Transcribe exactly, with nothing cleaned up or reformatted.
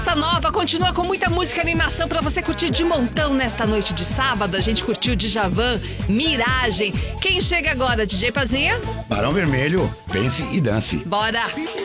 Bossa Nova continua com muita música e animação pra você curtir de montão nesta noite de sábado. A gente curtiu Djavan, Miragem. Quem chega agora, D J Pazinha? Barão Vermelho, pense e dance. Bora!